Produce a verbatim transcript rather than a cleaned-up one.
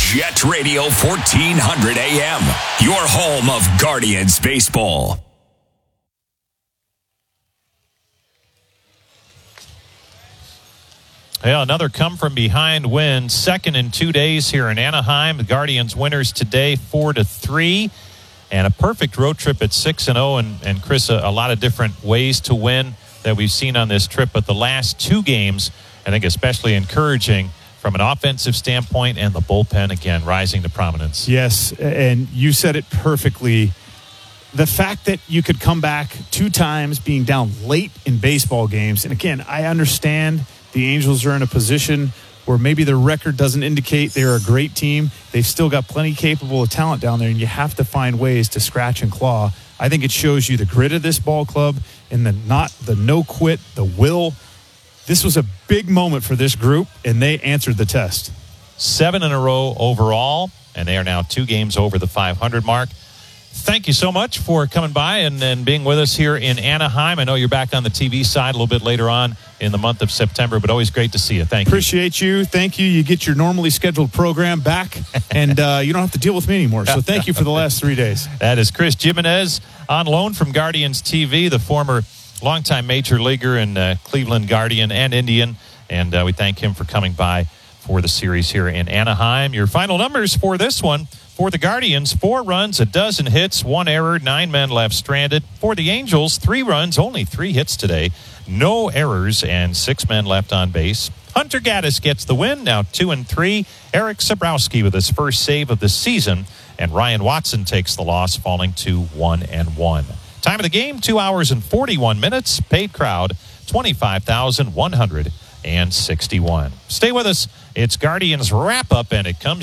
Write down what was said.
Jet Radio fourteen hundred A M, your home of Guardians baseball. Yeah, another come-from-behind win, second in two days here in Anaheim. The Guardians winners today, four to three, and a perfect road trip at six and zero. And and Chris, a, a lot of different ways to win that we've seen on this trip. But the last two games, I think, especially encouraging from an offensive standpoint, and the bullpen again rising to prominence. Yes, and you said it perfectly. The fact that you could come back two times, being down late in baseball games, and again, I understand. The Angels are in a position where maybe their record doesn't indicate they're a great team. They've still got plenty capable of talent down there, and you have to find ways to scratch and claw. I think it shows you the grit of this ball club and the not the no quit, the will. This was a big moment for this group, and they answered the test. Seven in a row overall, and they are now two games over the five hundred mark. Thank you so much for coming by and, and being with us here in Anaheim. I know you're back on the T V side a little bit later on in the month of September, but always great to see you. Thank you. Appreciate you. Thank you. You get your normally scheduled program back, and uh, you don't have to deal with me anymore. So thank you for the last three days. That is Chris Jimenez on loan from Guardians T V, the former longtime major leaguer and uh, Cleveland Guardian and Indian, and uh, we thank him for coming by for the series here in Anaheim. Your final numbers for this one. For the Guardians, four runs, a dozen hits, one error, nine men left stranded. For the Angels, three runs, only three hits today, no errors, and six men left on base. Hunter Gaddis gets the win, now two and three. Eric Sabrowski with his first save of the season, and Ryan Watson takes the loss, falling to one and one. Time of the game, two hours and forty-one minutes. Paid crowd, twenty-five thousand one hundred sixty-one. Stay with us. It's Guardians wrap up, and it comes